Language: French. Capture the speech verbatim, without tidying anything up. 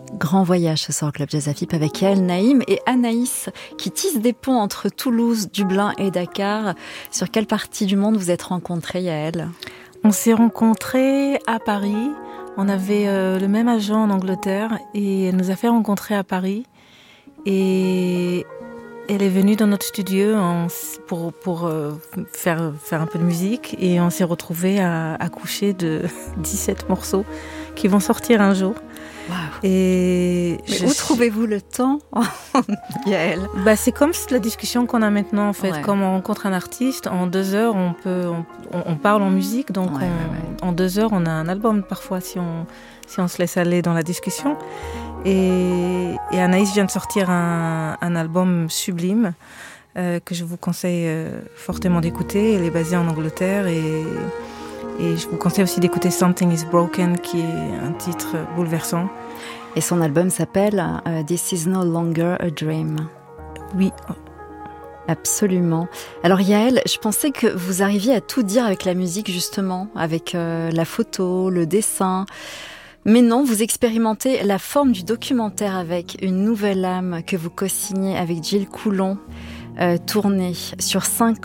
Grand voyage ce soir au Club Jazz Afip avec Yael Naïm et Anaïs qui tissent des ponts entre Toulouse, Dublin et Dakar. Sur quelle partie du monde vous êtes rencontrés, Yael ? On s'est rencontrés à Paris. On avait euh, le même agent en Angleterre et elle nous a fait rencontrer à Paris. Et elle est venue dans notre studio en, pour, pour euh, faire, faire un peu de musique et on s'est retrouvés à accoucher de dix-sept morceaux qui vont sortir un jour. Wow. Et Mais je, où trouvez-vous le temps, Yael ? Bah c'est comme la discussion qu'on a maintenant en fait. Ouais. Comme on rencontre un artiste, en deux heures on peut, on, on parle en musique, donc ouais, on, ouais, ouais. en deux heures on a un album parfois si on si on se laisse aller dans la discussion. Et, et Anaïs vient de sortir un, un album sublime euh, que je vous conseille euh, fortement d'écouter. Elle est basée en Angleterre et Et je vous conseille aussi d'écouter Something is Broken, qui est un titre bouleversant. Et son album s'appelle uh, This is no longer a dream. Oui. Absolument. Alors Yael, je pensais que vous arriviez à tout dire avec la musique justement, avec euh, la photo, le dessin. Mais non, vous expérimentez la forme du documentaire avec Une nouvelle âme que vous co-signez avec Gilles Coulon, euh, tournée sur cinq